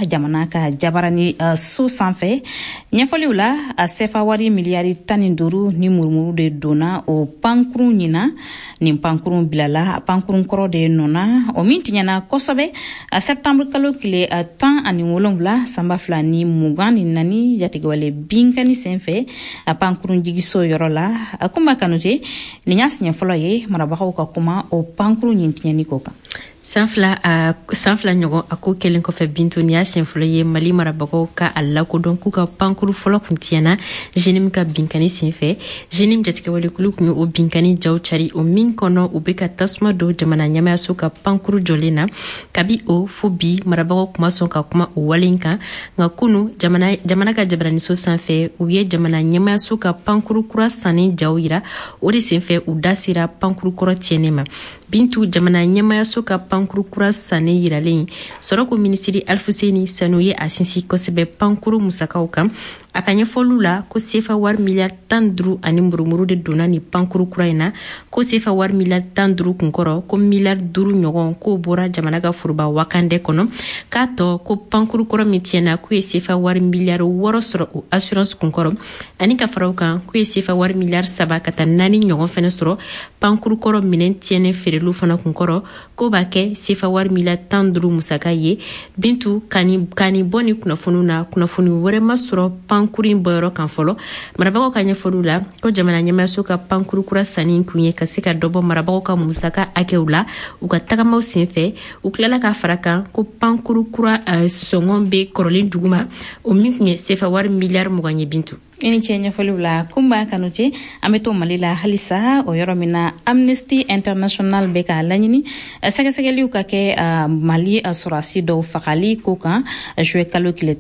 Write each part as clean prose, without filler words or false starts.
jamana ka jabarani so sanfɛ ɲɛfɔliw la a sefa wari miliyari 15 ni murumuru de donna o pankurun ɲina nin pankurun bilala pankurun kɔrɔ de nɔna o min tiɲɛna kosɛbɛ a septembre kalo tile 17 sanba 2024 jatigɛwale binkani senfɛ a pankurun jigiso yɔrɔ la a kuma kanute nin y'a siɲɛ fɔlɔ ye marabagaw ka kuma o pankurun ɲin tiɲɛni ko kan. sanfila ɲɔgɔn a ko kelen kɔfɛ Bintu ni y'a siɲɛ fɔlɔ ye Mali marabagaw ka a lakodɔn k'u ka pankuru fɔlɔ kun tiɲɛna jenim ka binkani senfɛ jenim jatigɛwalekulu kun ye o binkani jaw cari o min kɔnɔ u bɛ ka tasuma don jamana ɲɛmayaso ka pankuru jɔlen na kabi o fo bi marabagaw kuma sɔn ka kuma o walen kan nka kunu jamana ka jabaraniso sanfɛ u ye jamana ɲɛmayaso ka pankuru kura sanni jaw yira o de senfɛ u da sera pankuru kɔrɔ tiɲɛni ma. Bintu jamana ɲɛmayaso ka pankuru kura sanni yiralen sɔrɔ ko minisiri Alfuseni Sanu ye a sinsi kosɛbɛ pankuru musakaw kan a ka ɲɛfɔliw la ko sefa wari miliyari 15 ani murumuru de donna ni pankuru kura in na ko sefa wari miliyari 15 kunkɔrɔ ko miliyari 5 ɲɔgɔn k'o bɔra jamana ka foroba wakande kɔnɔ k'a tɔ ko pankuru kɔrɔ min tiɲɛna k'u ye sefa wari miliyari 6 sɔrɔ o assurance kunkɔrɔ ani ka faraw kan k'u ye sefa wari miliyari 3 ka taa 4 ɲɔgɔn fɛnɛ sɔrɔ pankuru kɔrɔ minɛn tiɲɛnen feerelu fana kunkɔrɔ ko b'a kɛ sefa wari miliyari 15 musaka ye. Bintu kani bɔ ni kunnafoniw na kunnafoni wɛrɛ ma sɔrɔ pankuru in bɔyɔrɔ kan fɔlɔ marabagaw ka ɲɛfɔliw la ko jamana ɲɛmayaso ka pankuru kura sanni kun ye ka se ka dɔbɔ marabagaw ka musaka hakɛw la u ka tagamaw senfɛ u tilala ka fara kan ko pankuru kura sɔngɔn bɛ kɔrɔlen duguma o min kun ye sefa wari miliyari 20 ye. Bintu i ni cɛ ɲɛfɔliw la kunba kanute an bɛ to Mali la halisa o yɔrɔ min na Amnesty International bɛ ka laɲini sɛgɛsɛgɛliw ka kɛ Mali sɔrɔdasi dɔw fagali ko kan juillet kalo tile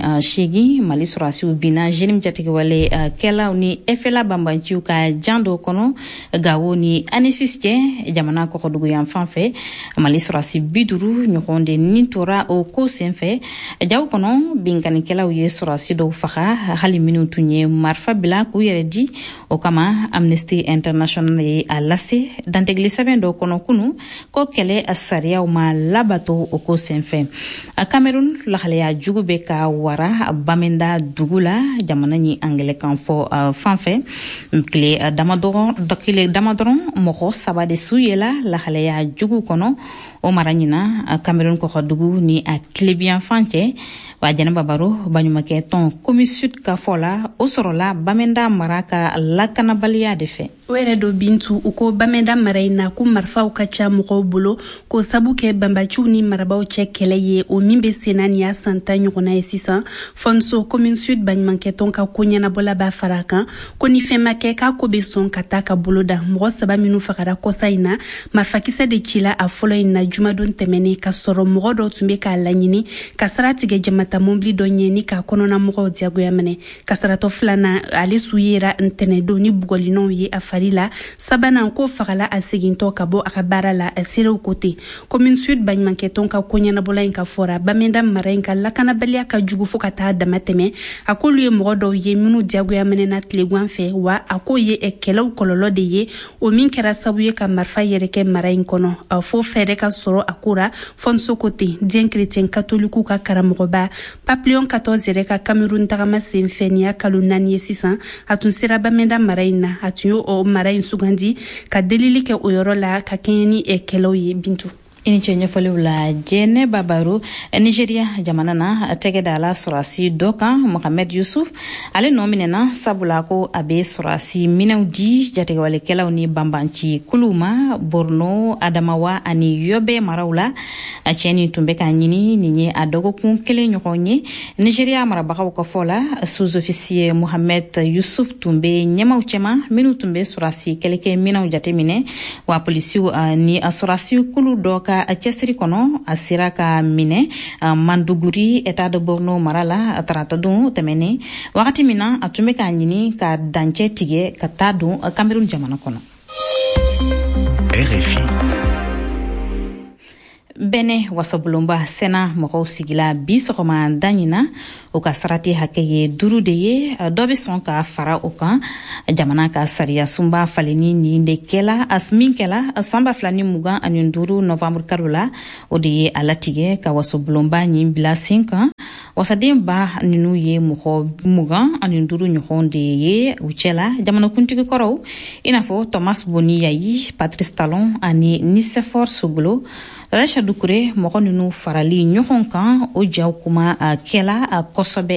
18 Mali sɔrɔdasiw binna jenim jatigɛwale kɛlaw ni FLA banbanciw ka jan dɔw kɔnɔ Gawo ni Anifis cɛ jamana kɔkɔdugu yan fan fɛ Mali sɔrɔdasi 50 ɲɔgɔn de nin tora o ko senfɛ jaw kɔnɔ binkanikɛlaw ye sɔrɔdasi dɔw faga hali minnu tun ye marifa bila k'u yɛrɛ di o kama Amnesty International ye a lase dantegili sɛbɛn dɔ kɔnɔ kunu ko kɛlɛ sariyaw ma labato o ko senfɛ Cameroun lahalaya jugu bɛ ka wara Bamenda dugu la jamana ni Anglican fɔ fanfɛ tile dama dɔrɔn mɔgɔ 3 de su yela lahalaya jugu kɔnɔ o mara ɲina Cameroun kɔkɔdugu ni a tilebiyan fan cɛ wa jɛnɛba baro baɲumakɛ tɔn Komi Sud ka fɔ la o sɔrɔla Bamenda mara ka lakanabaliya de fɛ. O yɛrɛ do Bintu u ko Bamenda mara in na ko marifaw ka ca mɔgɔw bolo ko sabu kɛ banbaciw ni marabaw cɛ kɛlɛ ye o min bɛ senna ni y'a san 10 ɲɔgɔnna ye sisan Fonso Komi Sud baɲumankɛ tɔn ka ko ɲɛnabɔla b'a fara kan ko ni fɛn ma kɛ k'a ko bɛ sɔn ka taa ka bolo da mɔgɔ 3 minnu fagara kɔsa in na marifakisɛ de cila a fɔlɔ in na jumadon tɛmɛnen ka sɔrɔ mɔgɔ dɔw tun bɛ k'a laɲini ka sara tigɛ jamata mobili dɔ ɲɛ ni k'a kɔnɔna mɔgɔw diyagoya minɛ ka saratɔ filanan ale su yera ntɛnɛdon ni bugɔlinaw ye a fari la sabanan ko fagala a segintɔ ka bɔ a ka baara la a serew kote Komi Sud baɲumankɛ tɔn ka ko ɲɛnabɔla in ka fɔra Bamenda mara in ka lakanabaliya ka jugu fo ka taa dama tɛmɛ a k'olu ye mɔgɔ dɔw ye minnu diyagoya minɛna tilegan fɛ wa a k'o ye kɛlɛw kɔlɔlɔ de ye o min kɛra sabu ye ka marifa yɛrɛkɛ mara in kɔnɔ a fo fɛɛrɛ ka sɔrɔ a kora Fonso kote diɲɛ chrétien catholique ka karamɔgɔba Papillon 14 yɛrɛ ka Cameroun tagama senfɛ ni y'a kalo 4 ye sisan a tun sera Bamenda mara in na a tun ye o mara in sugandi ka delili kɛ o yɔrɔ la ka kɛɲɛ ni kɛlɛw ye. Bintu i ni cɛ ɲɛfɔliw la jɛnɛba baro Nigeria jamana na tɛgɛ da la sɔrɔdasi dɔ kan Mohamed Yusuf ale nɔ minɛna sabula ko a bɛ sɔrɔdasi minɛw di jatigɛwalekɛlaw ni banbanci kuluw ma Borno Adamawa ani Yobe maraw la a cɛni tun bɛ ka ɲini nin ye a dɔgɔkun kelen ɲɔgɔn ye Nigeria marabagaw ka fɔ la sous-officier Mohamed Yusuf tun bɛ ɲɛmaw cɛma minnu tun bɛ sɔrɔdasi kɛlɛkɛ minɛw jateminɛ wa polisiw ni a sɔrɔdasi kulu dɔ ka a cɛsiri kɔnɔ a sera ka minɛ Manduguri État de Borno mara la tarata don tɛmɛnen wagati min na a tun bɛ k'a ɲini ka dancɛ tigɛ ka taa don Cameroun jamana kɔnɔ. RFI Bene wasobulomba sena mɔgɔw sigila bi sɔgɔma danyina o ka sarati hakɛ ye 5 de ye dɔ bɛ sɔn ka fara o kan jamana ka sariya sunba faleni ni de kɛla min kɛla san 2025 novembre kalo la o de ye a latigɛ ka wasobulomba nin bila sen kan wasaden ba ninu ye mɔgɔ 25 ɲɔgɔn de ye u cɛla jamanakuntigi kɔrɔw i n'a fɔ Thomas Boni Yayi, Patrice Talon ani Nicéphore Sogolo. Rasha Dukure mɔgɔ ninu farali ɲɔgɔn kan o jaw kuma kɛla kosɛbɛ.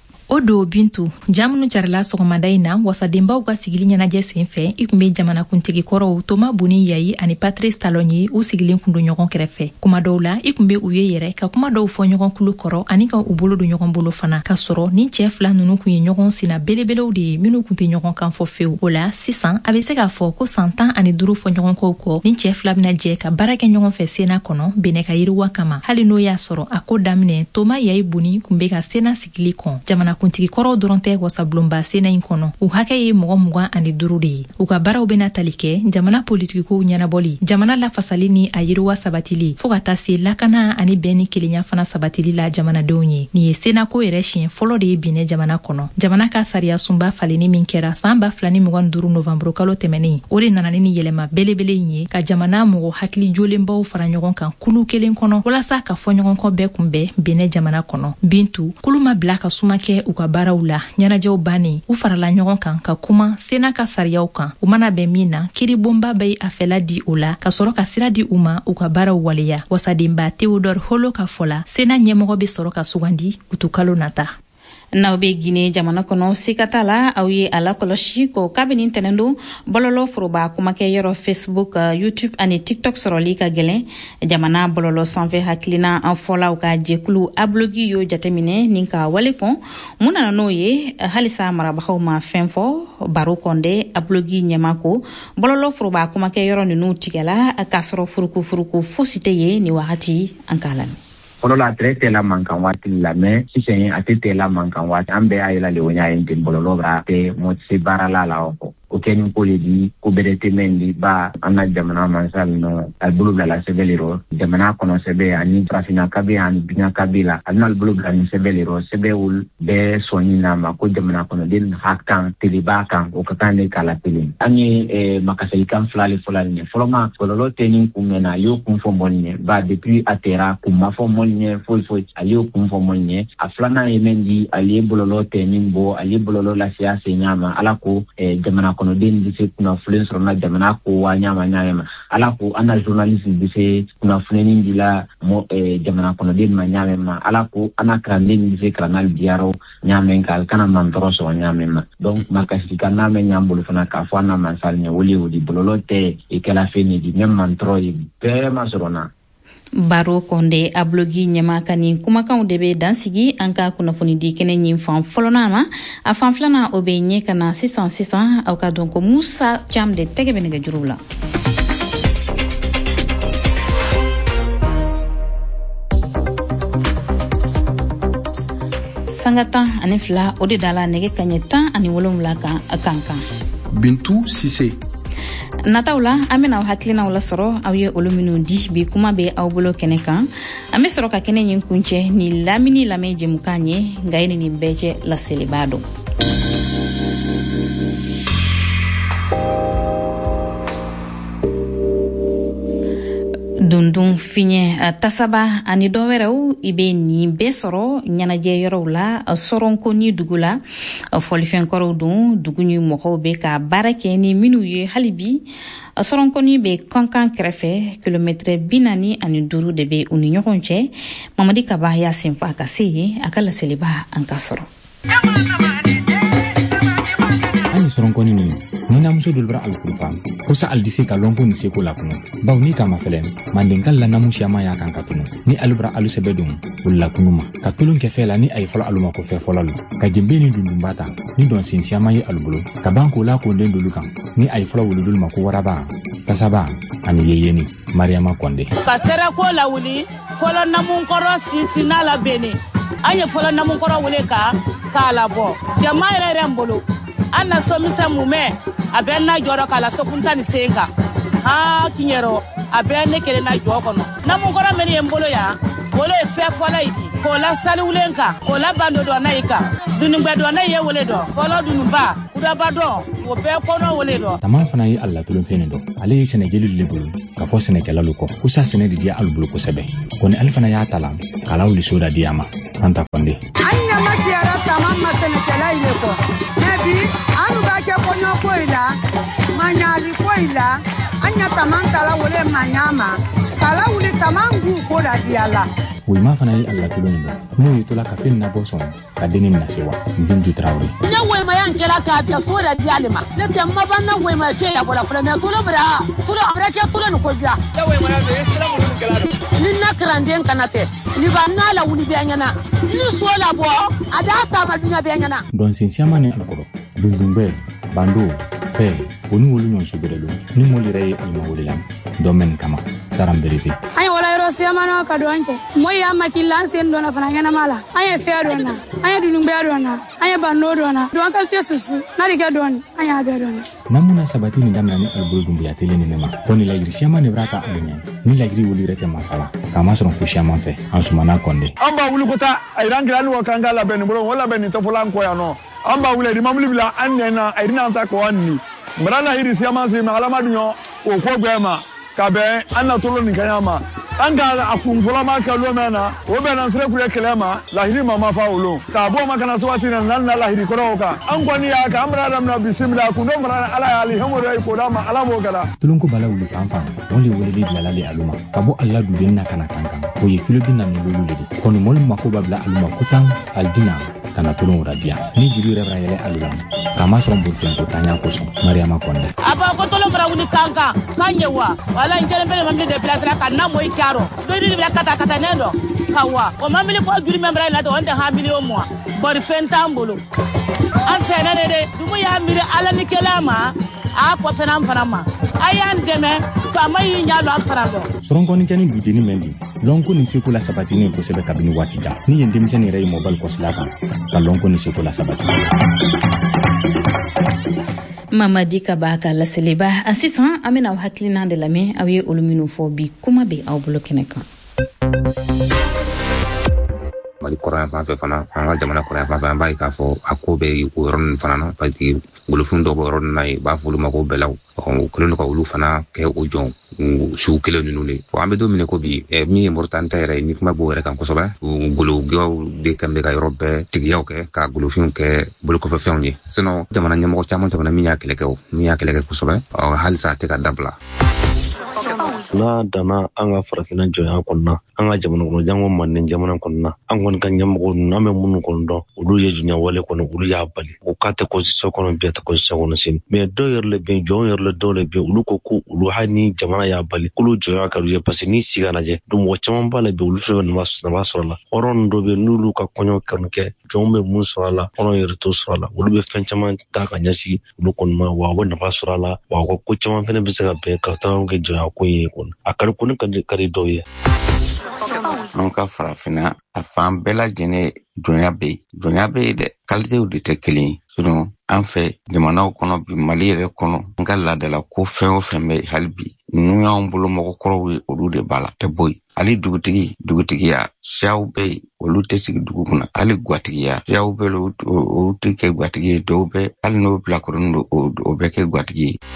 O do Bintu jamunu jarila sɔgɔmada in na wasadenbaw ka sigili ɲɛnajɛ senfɛ i kun be jamanakuntigi kɔrɔw Thomas Boni Yayi ani Patrice Talon ye u sigilen kun do ɲɔgɔn kɛrɛfɛ. Kuma dɔw la i kun be u ye yɛrɛ ka kuma dɔw fɔ ɲɔgɔn kulu kɔrɔ ani ka u bolo do ɲɔgɔn bolo fana ka sɔrɔ ni cɛ fila nunu kun ye ɲɔgɔn sina belebelew de ye minnu kun tɛ ɲɔgɔn kan fɔ fewu. O la sisan a be se k'a fɔ ko san 15 fɔ ɲɔgɔn kɔw kɔ ni cɛ fila bena jɛ ka baara kɛ ɲɔgɔn fɛ sena kɔnɔ bɛnɛ ka yiriwa kama. Hali n'o y'a sɔrɔ a ko daminɛ Thomas Yayi Boni kun be ka sena sigili kɔn. Jamanakuntigi kɔrɔw dɔrɔn tɛ wasabulonba sena in kɔnɔ u hakɛ ye mɔgɔ 25 de ye. U ka baaraw bena tali kɛ jamana politikow ɲɛnabɔli jamana lafasali ni a yiriwa sabatili fɔɔ ka taa se lakana ani bɛn ni kelenya fana sabatili la jamanadenw ye. Nin ye senako yɛrɛ siɲɛ fɔlɔ de ye binɛ jamana kɔnɔ. Jamana ka sariya sunba faleni min kɛra san 2025 novembre kalo tɛmɛnen o de nana ni yɛlɛma belebele in ye ka jamana mɔgɔ hakili jolenbaw fara ɲɔgɔn kan kulu kelen kɔnɔ walasa ka fɔ ɲɔgɔn kɔ bɛɛ kunbɛn binɛ jamana kɔnɔ. Bintu kulu ma bila ka suma kɛ u ka baaraw la ɲɛnajɛw bannen u farala ɲɔgɔn kan ka kuma sena ka sariyaw kan u mana bɛn min na kiribonba bɛ a fɛla di o la ka sɔrɔ ka sira di u ma u ka baaraw waleya. Wasadenba Théodore Holo ka fɔla sena ɲɛmɔgɔ bɛ sɔrɔ ka sugandi utukalo nata. N'aw be Guinée jamana kɔnɔ sikata la aw ye ala kɔlɔsi ko kabini ntɛnɛn don bɔlɔlɔ foroba kumakɛ yɔrɔ Facebook, YouTube ani TikTok sɔrɔli ka gɛlɛn. Jamana bɔlɔlɔ sanfɛ hakilina an fɔlaw ka jɛkulu ablogi yo jateminɛ nin ka wale kɔn mun nana n'o ye halisa marabagaw ma fɛn fɔ baro kɔnde ablogi ɲɛma ko bɔlɔlɔ foroba kumakɛ yɔrɔ ninu tigɛla ka sɔrɔ furuku fosi tɛ ye ni wagati an k'a lamɛn. Fɔlɔla tɛ la mankan waati la mais sisan a tɛ la mankan waati an bɛɛ y'a yela le o y'a ye ten bɔlɔlɔ b'a tɛ moti baara la o kɛ ni ko le di ko bɛrɛ tɛ mɛn di ba an na jamana mansa nɔ a bolo bila la sɛbɛn le rɔ jamana kɔnɔ sɛbɛn ani farafina kabi ani biɲa kabi la a bɛna bolo bila ni sɛbɛn le rɔ sɛbɛn olu bɛɛ sɔnni na ma ko jamana kɔnɔden hakan teliba kan o ka kan de k'a la kelen an ye makasɛlikan fila le fɔla nin ye fɔlɔ ma kɔlɔlɔ tɛ ni kun mɛnna a y'o kun fɔ mɔni ye ba depuis a tɛra kun ma fɔ mɔni ye foyi ale y'o kun fɔ mɔni ye a filanan ye min di ale ye bɔlɔlɔ tɛ min bɔ ale ye bɔlɔlɔ lasiya se ɲama ala ko jamana kɔnɔden bɛ se kunnafoni sɔrɔ na jamana ko wa ɲama ala ko an na journaliste bɛ se kunnafoni dila jamana kɔnɔden ma ɲama ala ko an na kalanden bɛ se kalanali diyarɔ ɲama ka kana mantɔrɔ sɔrɔ ɲama ma donc makasi ka n'a mɛ ɲan bolo fana k'a fɔ an na mansal ɲɛ o di bɔlɔlɔ tɛ i kɛla fɛn de di même mantɔrɔ ye bɛɛ ma sɔrɔ na. Baro konde ablogi ɲɛma ka nin kumakanw de be dansigi an ka kunnafoni di kɛnɛ ɲin fan fɔlɔna ma a fan filana o be ɲɛ ka na sisan aw ka dɔn ko Musa Jam de tɛgɛ bɛ nɛgɛ juruw la. Sanga 12 o de dala nɛgɛ kaɲɛ 17 kan. Bintu Sise. Nataw la an bena aw hakilinaw la sɔrɔ aw ye olu minnu di bi kuma be aw bolo kɛnɛ kan an be sɔrɔ ka kɛnɛ ɲin kuncɛ ni lamini lamɛn jɛmukan ye nka ye nin bɛɛ cɛ laseliba dɔn. Dundun fiɲɛ tasaba ani dɔwɛrɛw i be nin bɛɛ sɔrɔ ɲɛnajɛ yɔrɔw la sɔrɔnko ni dugu la fɔlifɛnkɔrɔw don dugu ni mɔgɔw be ka baara kɛ ni minnu ye hali bi sɔrɔnkɔni be kankan kɛrɛfɛ kilomɛtɛrɛ 45 de be u ni ɲɔgɔn cɛ. Mamadi Kaba y'a senfa ka se ye a ka laseliba an ka sɔrɔ. Ani sɔrɔnkɔni ni namuso dɔ bɔra alikurufa ko sa aldise ka lɔnko ni seko la kɔnɔ bawo ni kama fɛlɛ mandenka lanamu siyama y'a kan ka tunu ni alubra alusɛbɛ dun o lakunu ma ka tulun kɛ fɛ la ni a ye fɔlɔ aluma ko fɛ fɔlɔ lo ka jembe ni dundunba ta ni dɔn sin siyama ye alubolo ka ban k'o la konden dolu kan ni a ye fɔlɔ wolodolu ma ko waraba tasaba ani yeyeni Mariama Konde ka sera ko la wuli fɔlɔ namunkɔrɔ sinsina la bene an ye fɔlɔ namunkɔrɔ wele k'a labɔ jama yɛrɛ mbolo an na somisa mumɛ a bɛ na jɔrɔ k'a la sokunta ni sen kan ha kiɲɛrɔ a bɛɛ ne kelen na jɔ kɔnɔ namu kɔrɔ mɛni ye n bolo ya wolo ye fɛn fɔlɔ ye k'o la saliwulen kan k'o la bando dɔ na i kan dunungwɛ dɔ na ye wele dɔ fɔlɔ dununba kudaba dɔ o bɛɛ kɔnɔ wele dɔ tama fana ye alla tulon fɛn dɔ ale ye sɛnɛjeli le bolo ka fɔ sɛnɛkɛlalu kɔ kusa sɛnɛ de di alu bolo kosɛbɛ kɔni ale fana y'a ta la k'a lawuli so da di a ma Fanta Konde an ɲama tiyara tama ma sɛnɛkɛla ile kɔ mɛ bi anu b'a kɛ kɔɲɔ foyi la maɲali foyi la an ɲa tama tala wole maɲa ma kala wuli tama gu ko da di a la Wima fana ye alla tulon dɔ n'o ye tola ka fɛn nabɔ sɔn ka denni na se wa Bintu Traore ne wema yan jela ka biya so da di ale ma ne tɛ maba na wema fe ya bola fɔlɔ mɛ tulo bra tulo amreke tulo ni ko biya ne wema na be sira mun kala ni na kranden kanate ni ba na la wuli biya nyana ni so la bo ada ta ma dunya biya nyana don sinsiama ne alkoro dundumbe bando fe oni wolu nyon suberelo ni molire almawulilam domen kama saram beriti ay wala yoro siamano ka donke moy ya makilla sen dona fana ngana mala ay fe dona ay dundumbe dona ay bando dona don kalte susu na diga don ay abe dona namuna sabati ni damna ni albul dumbu ya tele ni nema koni la irisiama ne braka alenya ni la iri woli rete mafala kama soron kushiama fe ansumana Konde amba wulu kota ay rangira ni wakanga la ben bolo wala ben to fulan ko ya no amba wule di mamuli bila annena ay dina ta ko anni mrala hiri siama si malama dunyo o ko gwema kabe anna tolo ni kanyama anga akunfola maka lo mena o be nan sere kure kelema lahiri mama fa ulo ka bo maka na swati na nan lahiri koroka an kwani ya ka amra dam na bismillah ku do mara ala ali hamoro ay ko dama ala mo gala tulun ko bala wuli fanfa woli woli li la li aluma ka bo alla du denna kana kankan ko ye kilo binna ni lolu le kono mol mako babla aluma kutan aldina kana tulun radia ni juri rebra yele alula kama son burfen ko tanya ko son Mariama Konde aba ko tolo mara wuli kanka kanyewa wala njere mbele mamle de place la kana moy karo do ni bila kata nendo kawa o mamle ko juri membra la to wonde ha milio mo bor fentambolo an senene de dumu ya mire ala ni kelama a ko fenam fanama ayan deme fama yi nyalo afrando soronkoni kani dudeni mendi lonko ni seko la sabatini ko sebe kabini watija ni yende misani rey mobile ko slaka ka lonko ni seko la sabatini Mamadi Kabaka la seleba assistant amena haklina de la me awie oluminu fo bi kuma be aw blokeneka Mali Koran fa fana anga jamana Koran fa ba ka fo akobe uron fana no pati gulufun do boron nay ba fulu mako belaw ko kulun ko ulu fana ke o jon su kele nunu ne ko ambe do mine ko bi mi importante re ni kuma bo re kan ko soba gulu go de kambe ga europe tigiyaw ke ka gulufun ke bulu ko fa fewni sino jamana nyamo chamon jamana mi yakele ko soba halsa te ka dabla na dana an ga farafina joya konna an ga jamana kono jango manne jamana konna an gon kan nyamgo na me munu kondo ulu ye junya wale kono ulu ya bali o kate ko so kono biya ta ko so kono sin me do yerle be jon yerle do le be ulu ko ku ulu hani jamana ya bali kulu joya ka ru pasi ni siga na je dum wo chaman bale be ulu so na masala horon do be nulu ka konyo kanke jombe mun sala ono yerto sala ulu be fen chaman ta ka nyasi ulu kon ma wa wona basala wa ko chaman fene be sega be ka ta nge joya ko ye akar kun kari doye an ka farafina a fan bɛɛ lajɛlen donya be de kalitew de tɛ kelen sinon an fɛ jamanaw kɔnɔ bi Mali yɛrɛ kɔnɔ an ka laadala ko fɛn o fɛn bɛ hali bi ninnu y'anw bolo mɔgɔkɔrɔw ye olu de b'a la tɛ bɔ yen hali dugutigiya siyaw bɛ yen olu tɛ sigi dugu kɔnɔ hali gwatigiya siyaw bɛ yen olu tɛ kɛ gwatigi ye dɔw bɛ hali n'o bilakɔrɔnin don o bɛ kɛ gwatigi ye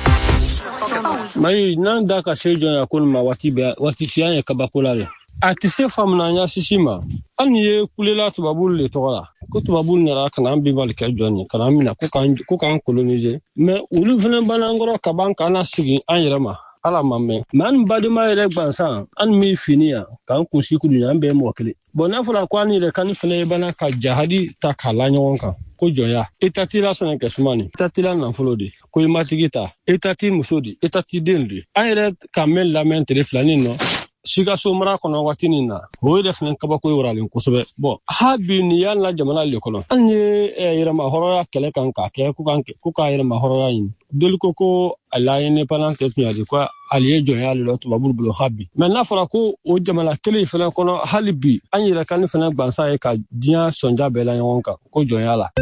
mai nan da ka sai jon ya kun ma wati siyan ya kabakola le atise famna nya sisima an ye kulela tubabul le tola ko tubabul ne ra kana bi bal ka jon kana mina ko kan coloniser mais ulu fene banangoro kaban kana sigi an yirama ala mamme man badima yere gbansan an mi finiya kan kunsi kudunya be mo kele bona fula kwani le kan fene bana ka jahadi ta kala nyonka ko joya etati la sene kesumani etati la nanfolo de ko imatigita etati musodi etati denri ayre kamel la mentre flani no siga somra kono watini na ho def nan kaba ko yoralen kusobe bo habi ni yalla jamana le kono anye yere ma horoya kele kan ka ke ku ka yere ma horoya yin dol ko alayne panante tunyadi ko aliye joya le to babul bulo habi men na fara ko o jamana kele fela kono halibi anyira kan fela gbansa e ka dia sonja bela yonka ko joya la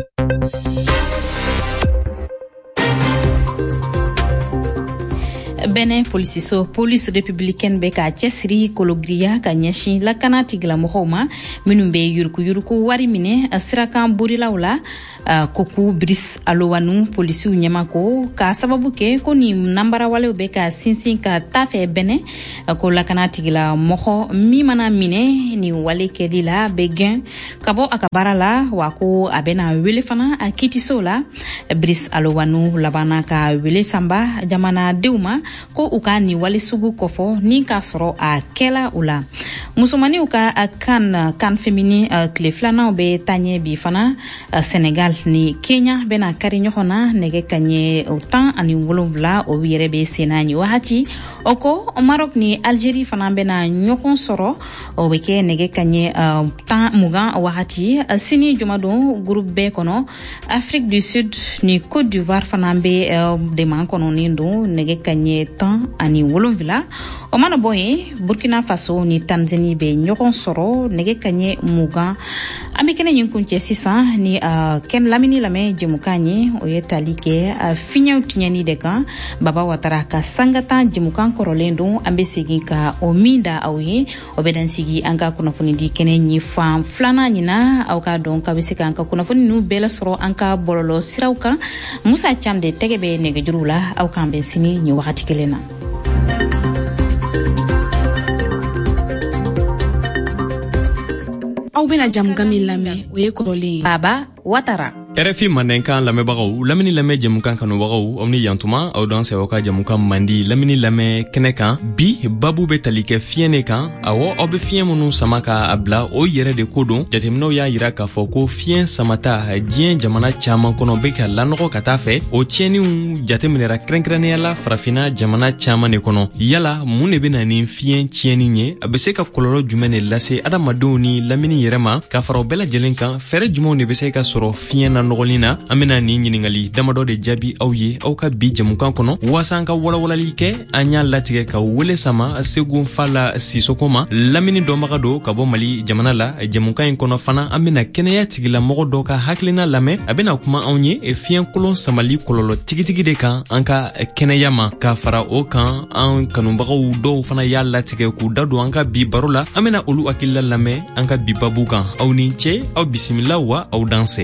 Benin police républicaine be ka cɛsiri kologiriya ka ɲɛsin lakana tigilamɔgɔw ma minnu be yuruku wari minɛ sirakan borilaw la koku Brice Alowanu polisiw ɲɛmako ka sababu kɛ ko ni nambarawalew be ka sinsin ka tafɛ Benin ko lakana tigilamɔgɔ min mana minɛ ni wale kɛli la be gɛn ka bɔ a ka baara la wa ko a bena wele fana a kitiso la. Brice Alowanu labana ka wele samba jamanadenw ma ko u ka ni wale sugu kɔfɔ ni ka sɔrɔ a kɛla u la. Musomaniw ka kan feminin tile filanaw be taɲɛ bi fana Senegal ni Kenya bena kari ɲɔgɔn na nɛgɛ ka ɲɛ 17 o yɛrɛ be sena ɲi wagati o ko Maroc ni Algerie fana bena ɲɔgɔn sɔrɔ o be kɛ nɛgɛ ka ɲɛ 20 wagati sini jumadon groupe B kɔnɔ Afrique du Sud ni Côte d'Ivoire fana be deman kɔnɔnin don nɛgɛ ka ɲɛ 17 o mana bɔ yen Burkina Faso ni Tanzanie be ɲɔgɔn sɔrɔ nɛgɛ ka ɲɛ 20 an be kɛnɛ ɲin kuncɛ sisan ni ken lamini lamɛ jɛmukan ye o ye tali kɛ fiɲɛw tiɲɛni de kan Baba Watara ka sangatan jɛmukan kɔrɔlen don an be segin ka o min da aw ye o bɛ dan sigi an ka kunnafoni di kɛnɛ ɲi fan filanan ɲina aw ka dɔn ka be se k'an ka kunnafoni nu bɛɛ lasɔrɔ an ka bɔlɔlɔ siraw kan Musa Cam de tɛgɛ bɛ nɛgɛjuruw la aw kan bɛn sini ɲi wagati kelen na. Aw bena jamukan min lamɛn o ye kɔrɔlen Baba Watara. RFI Mandenkan lamɛbagaw lamini lamɛ jamukan kanubagaw aw ni yantuma aw dan sɛw ka jamukan mandi lamini lamɛ kɛnɛ kan bi babu be tali kɛ fiɲɛ ne kan awɔ aw be fiɲɛ minnu sama ka a bila o yɛrɛ de ko don jateminɛw y'a yira k'a fɔ ko fiɲɛ samata diɲɛ jamana caaman kɔnɔ be ka lanɔgɔ ka taa fɛ o tiɲɛniw jateminɛra kɛrɛnkɛrɛnnenya la farafina jamana caaman de kɔnɔ yala mun de bena ni fiɲɛ tiɲɛni ye a be se ka kɔlɔlɔ jumɛn de lase adamadenw ni lamini yɛrɛ ma ka fara o bɛɛ lajɛlen kan fɛɛrɛ jumɛnw de be se ka sɔrɔ fiɲɛ na nɔgɔlin na an bena ni ɲiningali damadɔ de jaabi aw ye aw ka bi jamukan kɔnɔ waasa an ka walawalali kɛ an y'a latigɛ ka wele sama Segu Fala Sisoko ma lamini dɔnbaga do ka bɔ Mali jamana la jamukan in kɔnɔ fana an bena kɛnɛya tigilamɔgɔ dɔ ka hakilina lamɛn a bena kuma anw ye fiɲɛ kolon samali kɔlɔlɔ tigitigi de kan an ka kɛnɛya ma ka fara o kan an kanubagaw dɔw fana y'a latigɛ k'u da don an ka bi baro la an bena olu hakilila lamɛn an ka bi babu kan aw ni cɛ aw bisimila wa aw danse.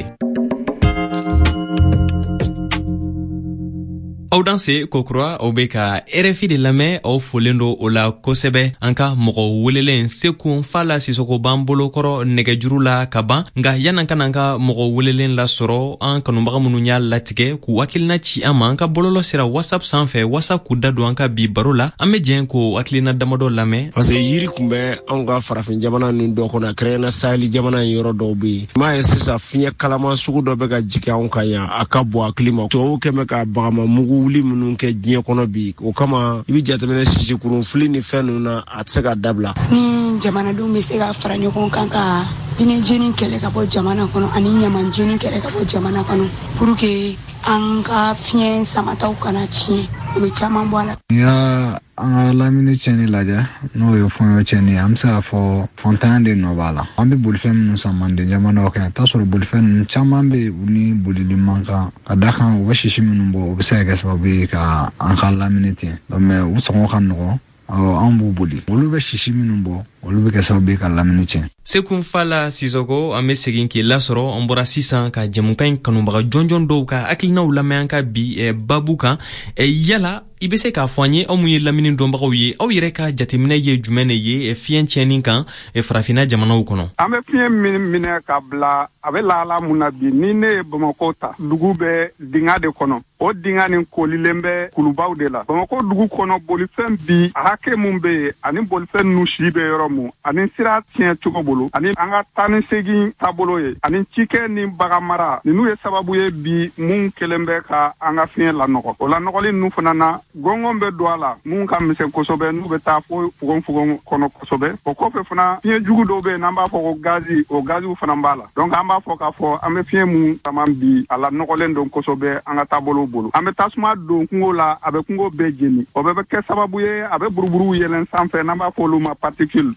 aw danse kokura aw be ka RFI de lamɛn aw folen do o la kosɛbɛ an ka mɔgɔ welelen Seku Fala Sisoko b'an bolokɔrɔ nɛgɛjuru la ka ban nka yan'an ka n'an ka mɔgɔ welelen lasɔrɔ an kanubaga minnu y'a latigɛ k'u hakilina ci an ma an ka bɔlɔlɔ sira WhatsApp sanfɛ wasa k'u da don an ka bi baro la an be jɛn k'o hakilina damadɔ lamɛn parce que yiri kun bɛ anw ka farafin jamana nin dɔ kɔnɔ kɛrɛnkɛrɛnna Saheli jamana yɔrɔ dɔw be yen m'a ye sisan fiɲɛ kalaman sugu dɔ bɛ ka jigin anw kan yan a ka bɔ hakili ma tubabuw kɛmɛ ka bagama mugu wuli minnu kɛ diɲɛ kɔnɔ bi o kama I bi jateminɛ sisikurun fili ni fɛn ninnu na a tɛ se ka dabila ni jamanadenw bɛ se ka fara ɲɔgɔn kan ka pinɛ jeni kɛlɛ ka bɔ jamana kɔnɔ ani ɲaman jeni kɛlɛ ka bɔ jamana kɔnɔ pour que an ka fiɲɛ samataw kana tiɲɛ o bɛ caman bɔ a la. N'i y'a an ka lamini tiɲɛni lajɛ n'o ye fɔɲɔ tiɲɛni an bɛ se k'a fɔ fɔntanya de nɔ b'a la an bɛ bolifɛn minnu san manden jamanaw kan t'a sɔrɔ bolifɛn ninnu caman bɛ u ni bolili man kan ka da kan u bɛ sisi minnu bɔ u bɛ se ka kɛ sababu ye ka an ka lamini tiɲɛ mɛ u sɔngɔ ka nɔgɔn an b'u boli olu bɛ sisi minnu bɔ olu bɛ kɛ sababu ye ka lamini tiɲɛ. Seku Fala Sisoko an be segin k'i lasɔrɔ an bɔra sisan ka jamukan in kanubaga jɔnjɔn dɔw ka hakilinaw lamɛn an ka bi babu kan yala I be se k'a fɔ an ye aw mun ye lamini dɔnbagaw ye aw yɛrɛ ka jateminɛ ye jumɛn de ye fiɲɛ tiɲɛni kan farafina jamanaw kɔnɔ. An be fiɲɛ minɛ ka bila a be lahala mun na bi ni ne ye Bamako ta dugu bɛ dinga de kɔnɔ o dinga nin kolilen bɛ kulubaw de la Bamako dugu kɔnɔ bolifɛn bi a hakɛ mun be yen ani bolifɛn nu si bɛ yɔrɔ mun ani sira tiɲɛ cogo bolo ani an ka taa ni segin taabolo ye ani cikɛ ni baganmara ninnu ye sababu ye bi mun kelen bɛ ka an ka fiɲɛ lanɔgɔ o lanɔgɔli ninnu fana na gɔngɔn bɛ don a la mun ka misɛn kosɛbɛ n'u bɛ taa fo fugon kɔnɔ kosɛbɛ o kɔfɛ fana fiɲɛ jugu dɔw bɛ yen n'an b'a fɔ ko o gaziw fana b'a la donc an b'a fɔ k'a fɔ an bɛ fiɲɛ mun caman bi a la nɔgɔlen don kosɛbɛ an ka taabolow bolo an bɛ tasuma don kungo la a bɛ kungo bɛɛ jeni o bɛɛ bɛ kɛ sababu ye a bɛ buruburu yɛlɛn sanfɛ n'an b'a fɔ olu ma particule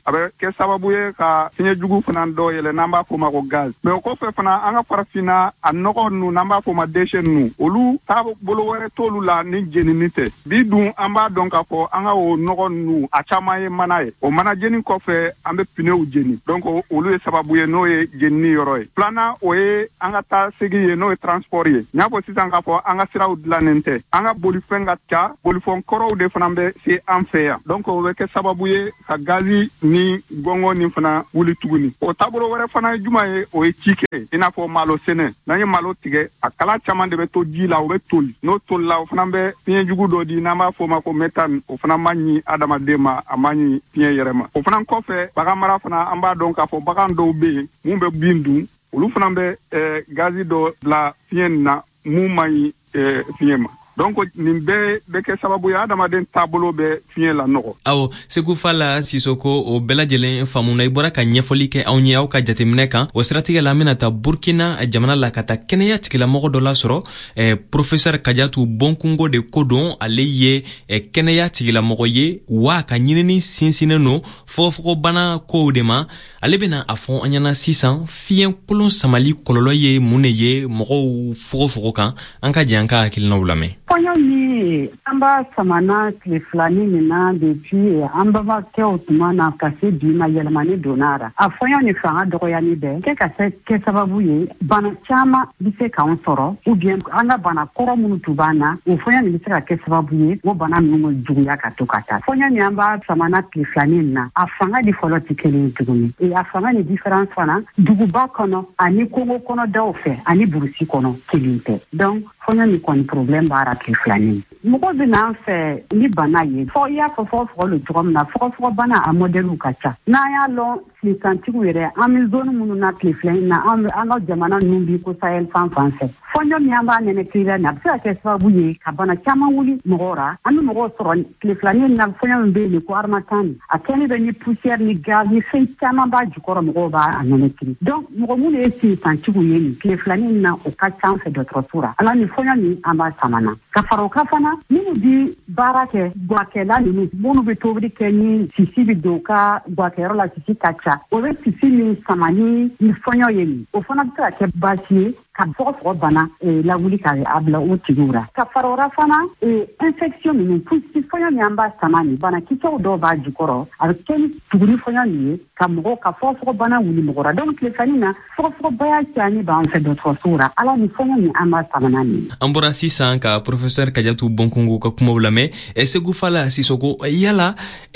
abe ke sababu ye ka fiɲɛ jugu fana dɔ yɛlɛ n'an b'a fɔ ma ko gaz mais o kɔfɛ fana an ka farafina a nɔgɔ nu n'an b'a fɔ ma déchet nu olu taabolo wɛrɛ t'olu la ni jenini tɛ bi dun an b'a dɔn k'a fɔ an ka o nɔgɔ nu a caman ye mana ye o mana jeni kɔfɛ an bɛ pinew jeni donc olu ye sababu ye n'o ye jenini yɔrɔ ye filanan o ye an ka taa segi ye n'o ye transport ye n y'a fɔ sisan k'a fɔ an ka siraw dilannen tɛ an ka bolifɛn ka ca bolifɛn kɔrɔw de fana bɛ se an fɛ yan donc o bɛ kɛ sababu ye ka gazi ni gɔngɔ ni fana wuli tuguni o taabolo wɛrɛ fana ye juma ye o ye ci kɛ i n'a fɔ malo sɛnɛ n'an ye malo tigɛ a kala caman de bɛ to ji la o bɛ toli n'o tolila o fana bɛ fiɲɛ jugu dɔ di n'an b'a fɔ ma ko méthane o fana ma ɲi adamaden ma a ma ɲi fiɲɛ yɛrɛ ma o fana kɔfɛ bagan mara fana an b'a dɔn k'a fɔ bagan dɔw bɛ yen mun bɛ bin dun olu fana bɛ gazi dɔ bila fiɲɛ nin na mun ma ɲi fiɲɛ ma donc nin bɛɛ bɛ kɛ sababu ye adamaden taabolo bɛ fiɲɛ la nɔgɔ awɔ Segu Fala Sisoko o bɛɛ lajɛlen faamuna i bɔra ka ɲɛfɔli kɛ anw ye aw ka jateminɛ kan o siratigɛ la an bɛna taa Burkina jamana la ka taa kɛnɛya tigilamɔgɔ dɔ lasɔrɔ professeur Kadiatu Bonkungo de ko don ale ye kɛnɛya tigilamɔgɔ ye wa ka ɲinini sinsinnen no fogofogobana kow de ma ale bɛna a fɔ an ɲɛna sisan fiɲɛ kolon samali kɔlɔlɔ ye mun de ye mɔgɔw fogofogo kan an ka jɛ an ka hakilinaw lamɛn fɔɲɔ ni an b'a samana tile filani min na depuis an babakɛw tuma na ka se bi ma yɛlɛmani donna ra a fɔɲɔ ni fanga dɔgɔyali bɛ kɛ sababu ye bana caman bɛ se k'an sɔrɔ ou bien an ka bana kɔrɔ minnu tun b'an na o fɔɲɔ ni bɛ se ka kɛ sababu ye o bana ninnu juguya ka to ka taa fɔɲɔ ni an b'a samana tile filani min na a fanga di fɔlɔ tɛ kelen ye tuguni a fanga ni différence fana duguba kɔnɔ ani kongo kɔnɔ daw fɛ ani burusi kɔnɔ kelen tɛ donc fɔɲɔ ni kɔni problème b'a ra tile filani mɔgɔ bɛ n'an fɛ ni bana ye fɔ i y'a fɔ fɔgɔfɔgɔ le cogo min na fɔgɔfɔgɔbana a modèle ka ca n'an y'a lɔn sinsantigiw yɛrɛ an bɛ zone minnu na tile filani na an ka jamana ninnu bi ko Sahel fan fɛ fɔɲɔ min an b'a nɛnɛkiri na a bɛ se ka kɛ sababu ye ka bana caman wuli mɔgɔw ra an bɛ mɔgɔw sɔrɔ tile filani na fɔɲɔ min bɛ yen ko harmattan a kɛlen bɛ ni poussière ni gaz ni fɛn caman b'a jukɔrɔ mɔgɔw b'a nɛnɛkiri donc mɔgɔ minnu ye sinsantigiw ye nin tile filani na o ka ca an fɛ dɔgɔtɔrɔso ra ala ni fɔɲɔ min an b'a samana ka fara o kan fana minnu bi baara kɛ guwakɛla ninnu minnu bɛ tobili kɛ ni sisi bɛ don ka guwakɛyɔrɔ la sisi ka ca o bɛ sisi min sama ni fɔɲɔ ye nin o fana bɛ se ka kɛ baasi ye ka fɔgɔfɔgɔ bana lawuli ka a bila o tigiw ra ka fara o ra fana infection ninnu puisque fɔɲɔ min an b'a sama nin banakisɛw dɔw b'a jukɔrɔ a bɛ kɛ ni tuguni fɔɲɔ nin ye ka mɔgɔw ka fɔgɔfɔgɔbana wuli mɔgɔ ra donc tile filani na fɔgɔfɔgɔbaya cayani b'an fɛ dɔgɔtɔrɔsow ra ala ni fɔɲɔ min an b'a samana nin an bɔra sisan ka professeur Kadiatu Bonkungo ka kumaw lamɛn Segu Fala Sisoko yala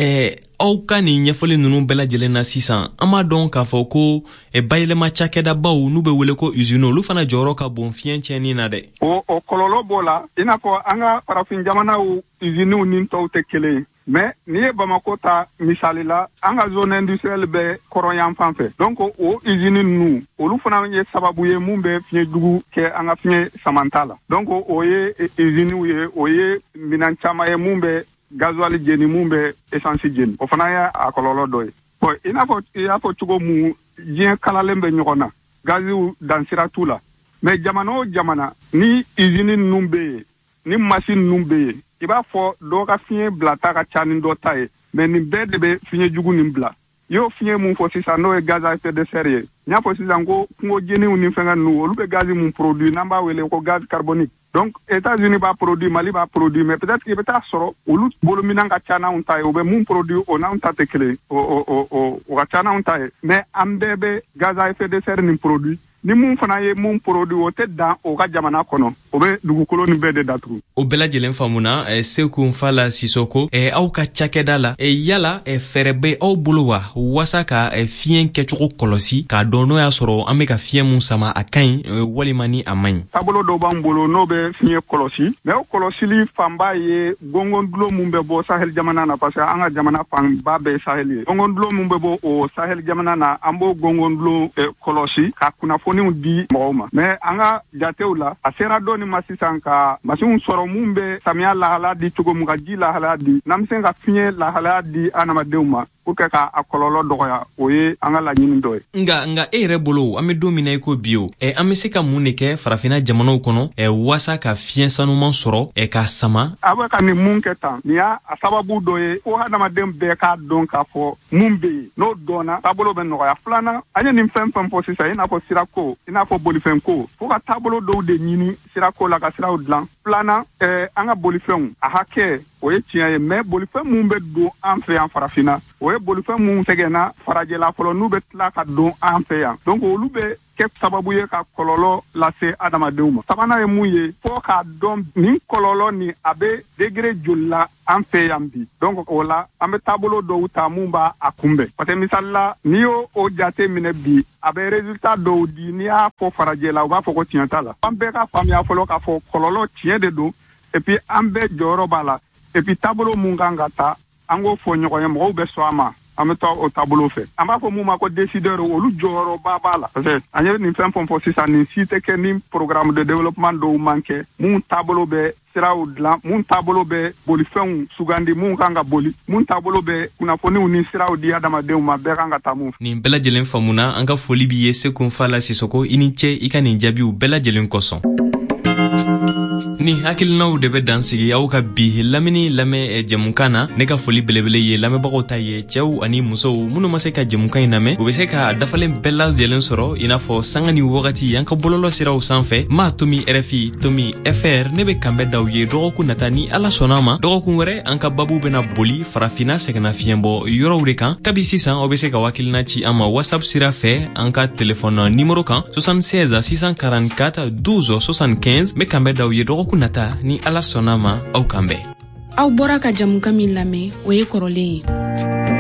aw ka nin ɲɛfɔli ninnu bɛɛ lajɛlen na sisan an b'a dɔn k'a fɔ ko bayɛlɛma cakɛdabaw n'u bɛ wele ko usine olu fana jɔyɔrɔ ka bon fiɲɛ tiɲɛni na dɛ o kɔlɔlɔ b'o la i n'a fɔ an ka farafin jamanaw usines ni tɔw tɛ kelen ye mais n'i ye Bamako ta misali la an ka zone industrielle bɛ kɔrɔnyan fan fɛ donc o usine ninnu olu fana ye sababu ye mun bɛ fiɲɛ jugu kɛ an ka fiɲɛ samanta la donc o ye usines ye o ye minan caman ye mun bɛ gasoil jeni mun bɛ essence jeni o fana ye a kɔlɔlɔ dɔ ye bon i y'a fɔ cogo mun diɲɛ kalalen bɛ ɲɔgɔn na gaziw dansira t'u la mais jamana o jamana ni usine ninnu bɛ yen ni machine ninnu bɛ yen i b'a fɔ dɔw ka fiɲɛ bilata ka ca ni dɔ ta ye mais nin bɛɛ de bɛ fiɲɛ jugu nin bila i y'o fiɲɛ mun fɔ sisan n'o ye gaz à effet de serre ye n y'a fɔ sisan ko kungo jeniw ni fɛngɛ ninnu olu bɛ gazi mun produit n'an b'a wele ko gaz carbonique donc États-Unis b'a produit Mali b'a produit mais peut-être i bɛ taa sɔrɔ olu bolominan ka ca n'anw ta ye u bɛ mun produit o n'anw ta tɛ kelen o ka ca n'anw ta ye mais an bɛɛ bɛ gaz à effet de serre nin produit ni mun fana ye mun produit o tɛ dan o ka jamana kɔnɔ o bɛ dugukolo nin bɛɛ de datugu o bɛɛ lajɛlen faamuna Segu Fala Sisoko aw ka cakɛda la yala fɛɛrɛ bɛ aw bolo wa wasa ka fiɲɛ kɛcogo kɔlɔsi k'a dɔn n'o y'a sɔrɔ an bɛ ka fiɲɛ mun sama a ka ɲi walima ni a man ɲi taabolo dɔw b'an bolo n'o bɛ fiɲɛ kɔlɔsi mais o kɔlɔsili fanba ye gɔngɔndulo mun bɛ bɔ Sahel jamana na parce que an ka jamana fanba bɛɛ ye Sahel ye gɔngɔndulo mun bɛ bɔ o Sahel jamana na an b'o gɔngɔndulo kɔlɔsi ka kunnafoniw di mɔgɔw ma mais an ka jatew la a sera dɔɔni ma sisan ka masiw sɔrɔ mun bɛ samiya lahalaya di cogo mun ka ji lahalaya di n'an bɛ se ka fiɲɛ lahalaya di adamadenw ma pour que ka a kɔlɔlɔ dɔgɔya o ye an ka laɲini dɔ ye. Nga e yɛrɛ bolo an bɛ don min na i ko bi o an bɛ se ka mun de kɛ farafina jamanaw kɔnɔ wasa ka fiɲɛ sanuman sɔrɔ ka sama. A bɛ ka nin mun kɛ tan nin y'a sababu dɔ ye fo hadamaden bɛɛ k'a dɔn k'a fɔ mun bɛ yen n'o dɔnna taabolo bɛ nɔgɔya. Filanan an ye nin fɛn fɛn fɔ sisan i n'a fɔ sirako i n'a fɔ bolifɛn ko fo ka taabolo dɔw de ɲini sirako la ka siraw dilan. Filanan an ka bolifɛnw a hakɛ o ye tiɲɛ ye mais bolifɛn mun bɛ don an fɛ yan farafina o ye bolifɛn mun sɛgɛnna farajɛla fɔlɔ n'u bɛ tila ka don an fɛ yan donc olu bɛ kɛ sababu ye ka kɔlɔlɔ lase adamadenw ma. Sabanan ye mun ye fo k'a dɔn nin kɔlɔlɔ nin a bɛ degré joli la an fɛ yan bi donc o la an bɛ taabolo dɔw ta mun b'a a kunbɛn parce que misali la n'i y'o jate minɛ bi a bɛ résultat dɔw di n'i y'a fɔ farajɛla u b'a fɔ ko tiɲɛ t'a la. An bɛɛ ka faamuya fɔlɔ k'a fɔ kɔlɔlɔ tiɲɛ de don et puis an bɛɛ jɔyɔrɔ b'a la et puis taabolo mun kan ka ta an k'o fɔ ɲɔgɔn ye mɔgɔw bɛ sɔn a ma an bɛ taa o taabolo fɛ. An b'a fɔ mun ma ko décideur olu jɔyɔrɔba b'a la parce que an ye nin fɛn fɔ sisan nin si tɛ kɛ ni programme de développement dɔw man kɛ mun taabolo bɛ siraw dilan mun taabolo bɛ bolifɛnw sugandi mun kan ka boli mun taabolo bɛ kunnafoniw ni siraw di adamadenw ma bɛɛ kan ka taa mun fɛ. Nin bɛɛ lajɛlen faamuna an ka foli b'i ye Seku Fala Sisoko i ni ce i ka nin jaabiw bɛɛ lajɛlen kosɔn. Ni hakilinaw de bɛ dansigi aw ka bi lamini lamɛ jɛmukan na ne ka foli belebele ye lamɛnbagaw ta ye cɛw ani musow minnu ma se ka jɛmukan in lamɛn u bɛ se ka dafalen bɛɛ lajɛlen sɔrɔ i n'a fɔ sanga ni wagati an ka bɔlɔlɔ siraw sanfɛ ma Tomi RFI Tomi FR ne bɛ kanbɛn d'aw ye dɔgɔkun nata ni ala sɔnna ma dɔgɔkun wɛrɛ an ka babu bɛna boli farafina sɛgɛnna fiɲɛbɔ yɔrɔw de kan kabi sisan aw bɛ se ka hakilina ci an ma WhatsApp sira fɛ an ka téléphone numéro kan 76 644 12 75 me kanbɛn d'aw ye dɔgɔkun nata ni ala sɔnna ma aw kanbɛn. Aw bɔra ka jamukan min lamɛn o ye kɔrɔlen ye.